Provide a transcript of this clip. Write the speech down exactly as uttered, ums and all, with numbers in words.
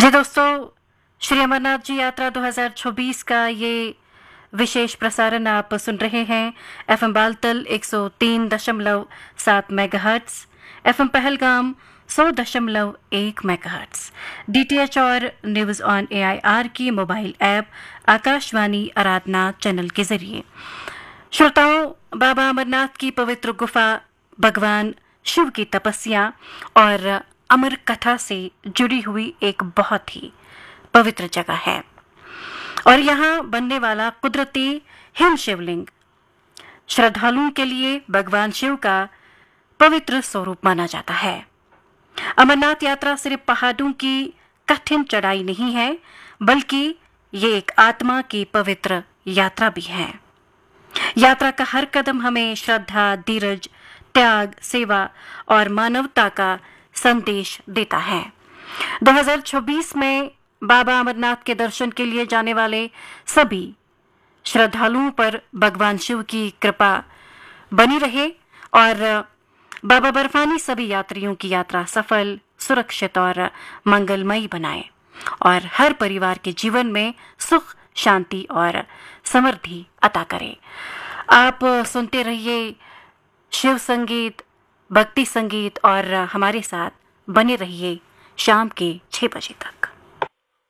जी दोस्तों, श्री अमरनाथ जी यात्रा दो हज़ार चौबीस का ये विशेष प्रसारण आप सुन रहे हैं एफएम बालतल एक सौ तीन दशमलव सात मेगाहर्ट्ज, एफएम पहलगाम सौ दशमलव एक मेगाहर्ट्ज, डीटीएच और न्यूज ऑन एआईआर की मोबाइल ऐप आकाशवाणी आराधना चैनल के जरिए। श्रोताओं, बाबा अमरनाथ की पवित्र गुफा भगवान शिव की तपस्या और अमर कथा से जुड़ी हुई एक बहुत ही पवित्र जगह है और यहाँ बनने वाला कुदरती हिम शिवलिंग श्रद्धालुओं के लिए भगवान शिव का पवित्र स्वरूप माना जाता है। अमरनाथ यात्रा सिर्फ पहाड़ों की कठिन चढ़ाई नहीं है, बल्कि ये एक आत्मा की पवित्र यात्रा भी है। यात्रा का हर कदम हमें श्रद्धा, धीरज, त्याग, सेवा और मानवता का संदेश देता है। दो हज़ार चौबीस में बाबा अमरनाथ के दर्शन के लिए जाने वाले सभी श्रद्धालुओं पर भगवान शिव की कृपा बनी रहे और बाबा बर्फानी सभी यात्रियों की यात्रा सफल, सुरक्षित और मंगलमयी बनाए और हर परिवार के जीवन में सुख, शांति और समृद्धि अता करे। आप सुनते रहिए शिव संगीत, भक्ति संगीत और हमारे साथ बने रहिए शाम के छह बजे तक।